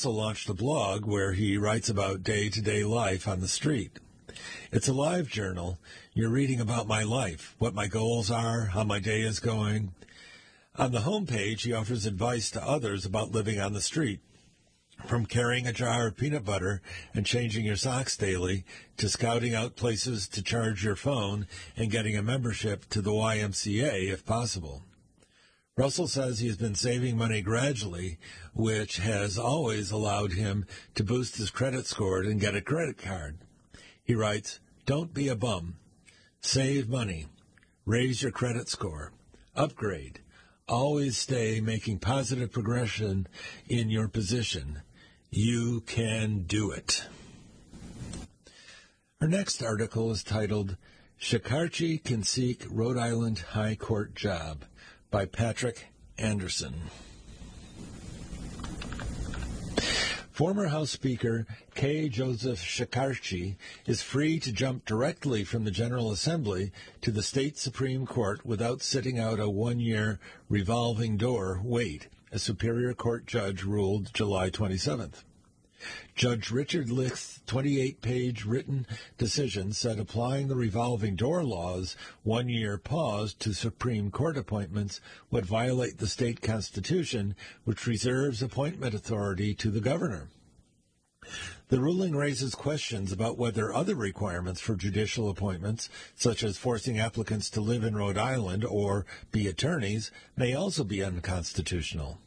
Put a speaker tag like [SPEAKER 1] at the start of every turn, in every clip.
[SPEAKER 1] Russell launched a blog where he writes about day-to-day life on the street. It's a live journal. You're reading about my life, what my goals are, how my day is going. On the homepage, he offers advice to others about living on the street, from carrying a jar of peanut butter and changing your socks daily to scouting out places to charge your phone and getting a membership to the YMCA if possible. Russell says he has been saving money gradually, which has always allowed him to boost his credit score and get a credit card. He writes, "Don't be a bum. Save money. Raise your credit score. Upgrade. Always stay making positive progression in your position. You can do it." Our next article is titled, "Shekarchi Can Seek Rhode Island High Court Job," by Patrick Anderson. Former House Speaker K. Joseph Shekarchi is free to jump directly from the General Assembly to the state Supreme Court without sitting out a one-year revolving door wait, a Superior Court judge ruled July 27th. Judge Richard Licht's 28-page written decision said applying the revolving door law's one-year pause to Supreme Court appointments would violate the state constitution, which reserves appointment authority to the governor. The ruling raises questions about whether other requirements for judicial appointments, such as forcing applicants to live in Rhode Island or be attorneys, may also be unconstitutional.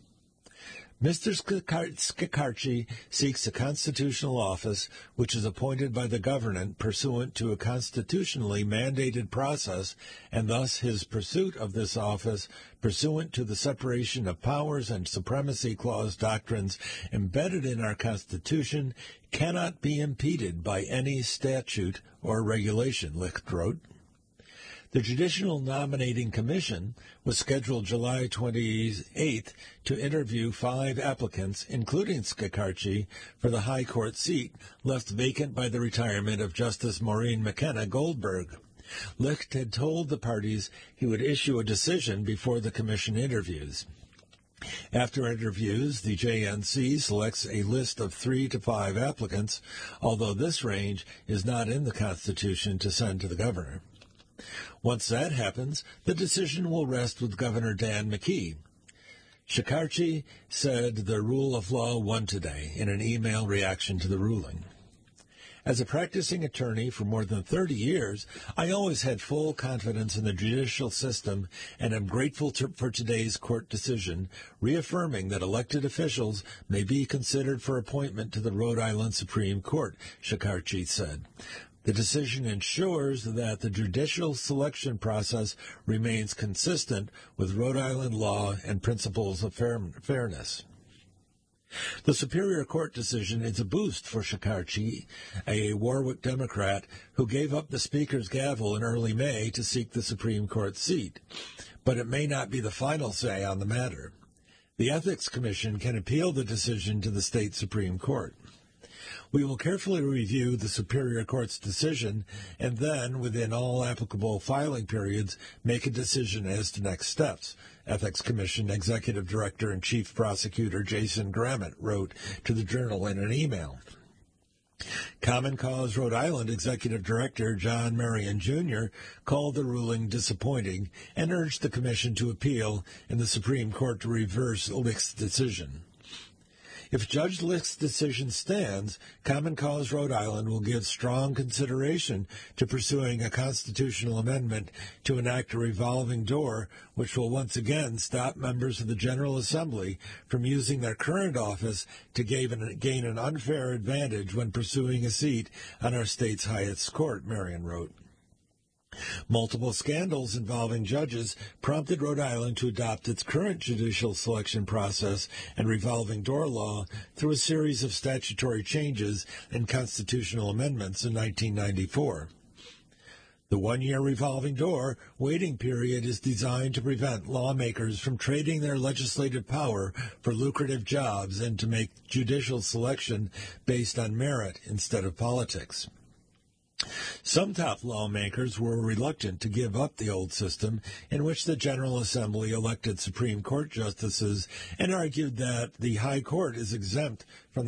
[SPEAKER 1] Mr. Shekarchi seeks a constitutional office which is appointed by the government pursuant to a constitutionally mandated process, and thus his pursuit of this office pursuant to the separation of powers and supremacy clause doctrines embedded in our Constitution cannot be impeded by any statute or regulation, Licht wrote. The Judicial Nominating Commission was scheduled July 28th to interview 5 applicants, including Shekarchi, for the High Court seat left vacant by the retirement of Justice Maureen McKenna Goldberg. Licht had told the parties he would issue a decision before the commission interviews. After interviews, the JNC selects a list of 3 to 5 applicants, although this range is not in the Constitution to send to the governor. Once that happens, the decision will rest with Governor Dan McKee. Shekarchi said the rule of law won today in an email reaction to the ruling. As a practicing attorney for more than 30 years, I always had full confidence in the judicial system and am grateful for today's court decision, reaffirming that elected officials may be considered for appointment to the Rhode Island Supreme Court, Shekarchi said. The decision ensures that the judicial selection process remains consistent with Rhode Island law and principles of fairness. The Superior Court decision is a boost for Shekarchi, a Warwick Democrat who gave up the Speaker's gavel in early May to seek the Supreme Court seat, but it may not be the final say on the matter. The Ethics Commission can appeal the decision to the state Supreme Court. We will carefully review the Superior Court's decision and then, within all applicable filing periods, make a decision as to next steps, Ethics Commission Executive Director and Chief Prosecutor Jason Grammett wrote to the Journal in an email. Common Cause Rhode Island Executive Director John Marion Jr. called the ruling disappointing and urged the Commission to appeal and the Supreme Court to reverse Licht's decision. If Judge Licht's decision stands, Common Cause Rhode Island will give strong consideration to pursuing a constitutional amendment to enact a revolving door, which will once again stop members of the General Assembly from using their current office to gain an unfair advantage when pursuing a seat on our state's highest court, Marion wrote. Multiple scandals involving judges prompted Rhode Island to adopt its current judicial selection process and revolving door law through a series of statutory changes and constitutional amendments in 1994. The one-year revolving door waiting period is designed to prevent lawmakers from trading their legislative power for lucrative jobs and to make judicial selection based on merit instead of politics. Some top lawmakers were reluctant to give up the old system in which the General Assembly elected Supreme Court justices and argued that the High Court is exempt from